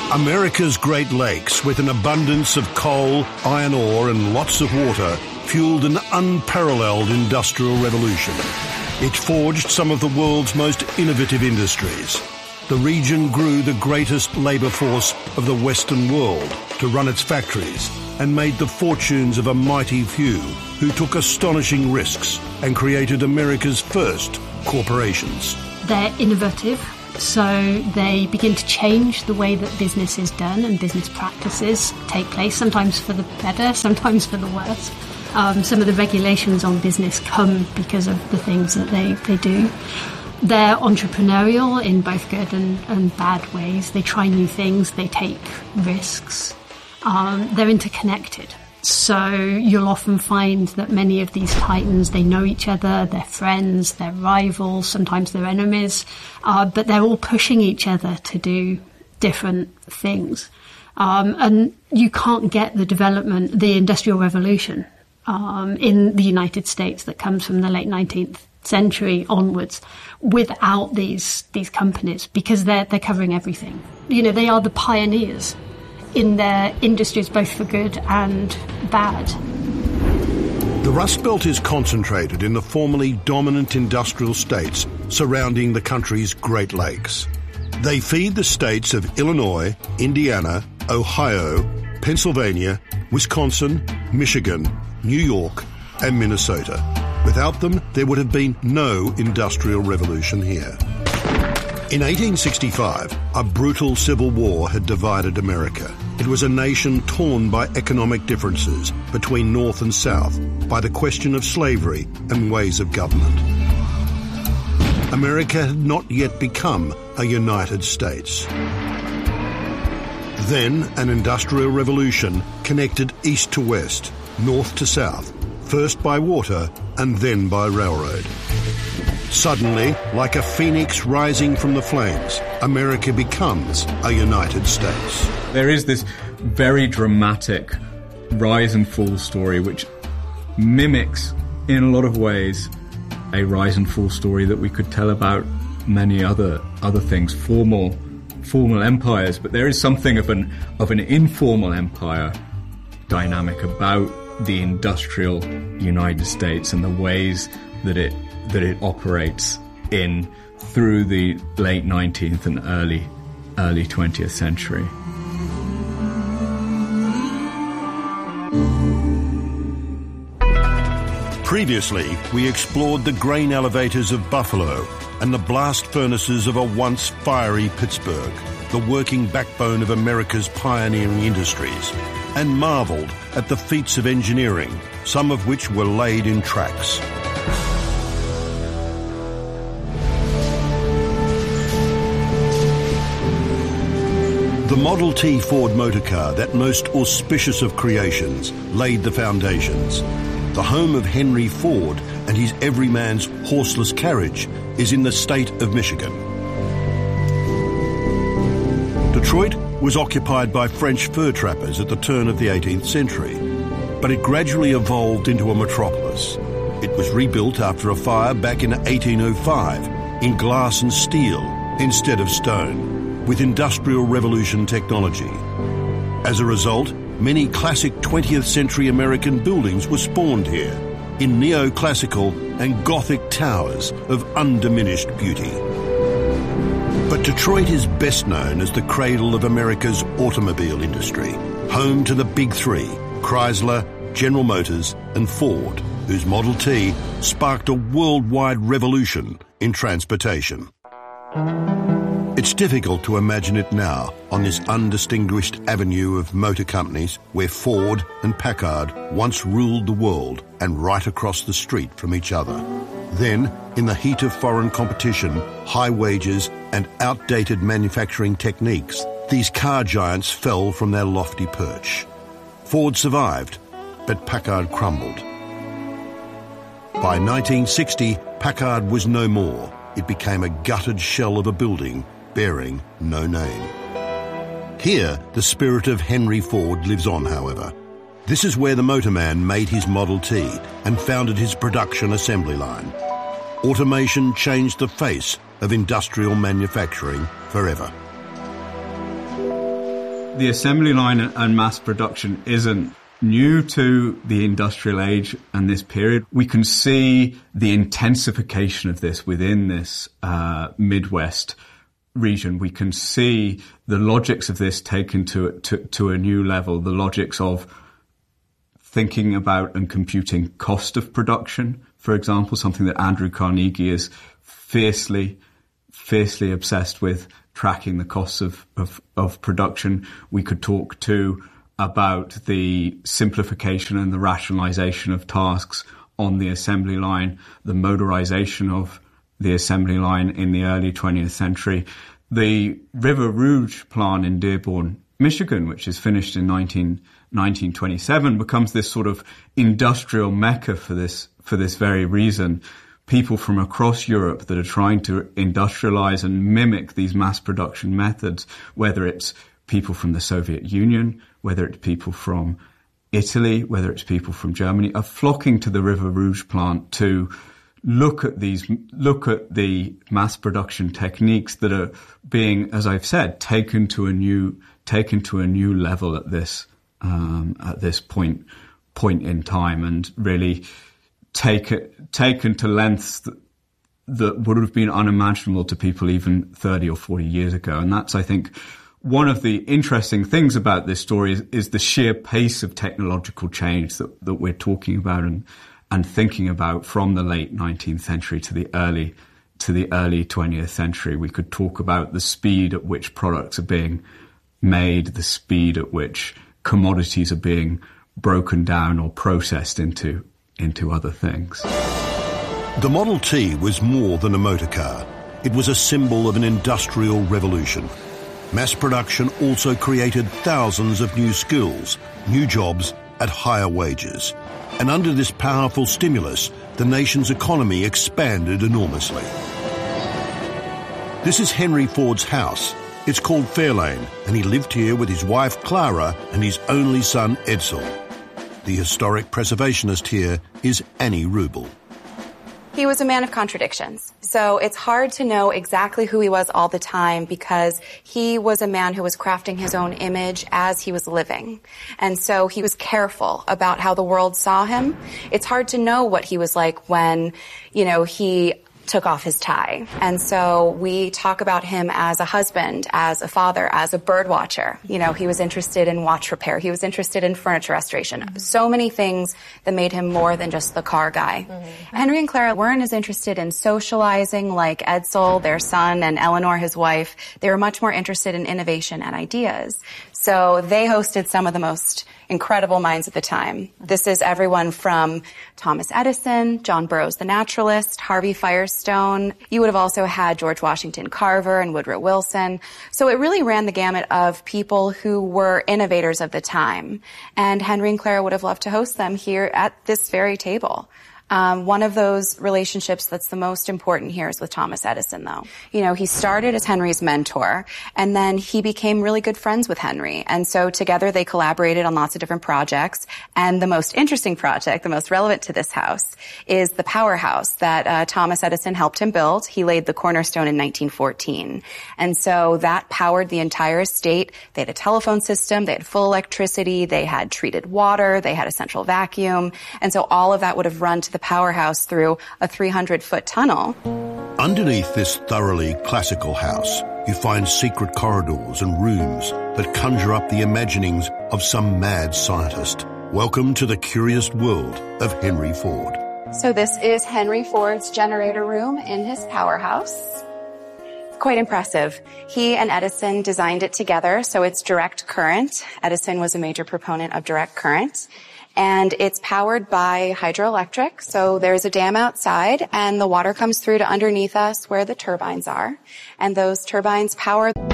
America's Great Lakes, with an abundance of coal, iron ore and lots of water, fueled an unparalleled industrial revolution. It forged some of the world's most innovative industries. The region grew the greatest labour force of the Western world to run its factories and made the fortunes of a mighty few who took astonishing risks and created America's first corporations. They're innovative, so they begin to change the way that business is done and business practices take place, sometimes for the better, sometimes for the worse. Some of the regulations on business come because of the things that they do. They're entrepreneurial in both good and bad ways. They try new things, they take risks. They're interconnected. So you'll often find that many of these titans, they know each other, they're friends, they're rivals, sometimes they're enemies, but they're all pushing each other to do different things. And you can't get the development, the Industrial Revolution in the United States that comes from the late 19th century onwards without these companies, because they're covering everything. You know, they are the pioneers in their industries, both for good and bad. The Rust Belt is concentrated in the formerly dominant industrial states surrounding the country's Great Lakes. They feed the states of Illinois, Indiana, Ohio, Pennsylvania, Wisconsin, Michigan, New York, and Minnesota. Without them, there would have been no industrial revolution here. In 1865, a brutal civil war had divided America. It was a nation torn by economic differences between North and South, by the question of slavery and ways of government. America had not yet become a United States. Then an industrial revolution connected east to west, north to south, first by water and then by railroad. Suddenly, like a phoenix rising from the flames, America becomes a United States. There is this very dramatic rise and fall story which mimics, in a lot of ways, a rise and fall story that we could tell about many other things, formal empires. But there is something of an informal empire dynamic about the industrial United States and the ways that it operates through the late 19th and early 20th century. Previously, we explored the grain elevators of Buffalo and the blast furnaces of a once fiery Pittsburgh, the working backbone of America's pioneering industries, and marvelled at the feats of engineering, some of which were laid in tracks. The Model T Ford motor car, that most auspicious of creations, laid the foundations. The home of Henry Ford and his everyman's horseless carriage is in the state of Michigan. Detroit was occupied by French fur trappers at the turn of the 18th century, but it gradually evolved into a metropolis. It was rebuilt after a fire back in 1805 in glass and steel instead of stone, with Industrial Revolution technology. As a result, many classic 20th century American buildings were spawned here, in neoclassical and Gothic towers of undiminished beauty. But Detroit is best known as the cradle of America's automobile industry, home to the Big Three, Chrysler, General Motors and Ford, whose Model T sparked a worldwide revolution in transportation. It's difficult to imagine it now on this undistinguished avenue of motor companies where Ford and Packard once ruled the world and right across the street from each other. Then, in the heat of foreign competition, high wages and outdated manufacturing techniques, these car giants fell from their lofty perch. Ford survived, but Packard crumbled. By 1960, Packard was no more. It became a gutted shell of a building bearing no name. Here, the spirit of Henry Ford lives on, however. This is where the motorman made his Model T and founded his production assembly line. Automation changed the face of industrial manufacturing forever. The assembly line and mass production isn't new to the industrial age and this period. We can see the intensification of this within this Midwest region. We can see the logics of this taken to a new level, the logics of thinking about and computing cost of production, for example, something that Andrew Carnegie is fiercely obsessed with, tracking the costs of production. We could talk too about the simplification and the rationalization of tasks on the assembly line, the motorization of the assembly line in the early 20th century. The River Rouge plant in Dearborn, Michigan, which is finished in 1927, becomes this sort of industrial mecca for this very reason. People from across Europe that are trying to industrialize and mimic these mass production methods, whether it's people from the Soviet Union, whether it's people from Italy, whether it's people from Germany, are flocking to the River Rouge plant to look at the mass production techniques that are being, as I've said, taken to a new level at this point in time, and really taken to lengths that would have been unimaginable to people even 30 or 40 years ago. And that's, I think, one of the interesting things about this story is the sheer pace of technological change that we're talking about and thinking about from the late 19th century to the early 20th century. We could talk about the speed at which products are being made, the speed at which commodities are being broken down or processed into other things. The Model T was more than a motor car. It was a symbol of an industrial revolution. Mass production also created thousands of new skills, new jobs at higher wages. And under this powerful stimulus, the nation's economy expanded enormously. This is Henry Ford's house. It's called Fairlane, and he lived here with his wife Clara and his only son Edsel. The historic preservationist here is Annie Rubel. He was a man of contradictions. So it's hard to know exactly who he was all the time, because he was a man who was crafting his own image as he was living. And so he was careful about how the world saw him. It's hard to know what he was like when, he took off his tie. And so we talk about him as a husband, as a father, as a bird watcher. He was interested in watch repair. He was interested in furniture restoration. Mm-hmm. So many things that made him more than just the car guy. Mm-hmm. Henry and Clara weren't as interested in socializing like Edsel, their son, and Eleanor, his wife. They were much more interested in innovation and ideas. So they hosted some of the most incredible minds at the time. This is everyone from Thomas Edison, John Burroughs the naturalist, Harvey Firestone. You would have also had George Washington Carver and Woodrow Wilson. So it really ran the gamut of people who were innovators of the time. And Henry and Clara would have loved to host them here at this very table. One of those relationships that's the most important here is with Thomas Edison, though. He started as Henry's mentor, and then he became really good friends with Henry. And so together they collaborated on lots of different projects. And the most interesting project, the most relevant to this house, is the powerhouse that Thomas Edison helped him build. He laid the cornerstone in 1914. And so that powered the entire estate. They had a telephone system, they had full electricity, they had treated water, they had a central vacuum. And so all of that would have run to the powerhouse through a 300-foot tunnel. Underneath this thoroughly classical house, you find secret corridors and rooms that conjure up the imaginings of some mad scientist. Welcome to the curious world of Henry Ford. So this is Henry Ford's generator room in his powerhouse. Quite impressive. He and Edison designed it together, so it's direct current. Edison was a major proponent of direct current. And it's powered by hydroelectric, so there's a dam outside, and the water comes through to underneath us where the turbines are. And those turbines power